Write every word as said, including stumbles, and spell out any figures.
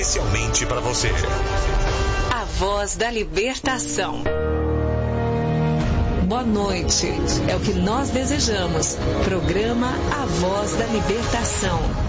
especialmente para você. A Voz da Libertação. Boa noite. É o que nós desejamos. Programa A Voz da Libertação.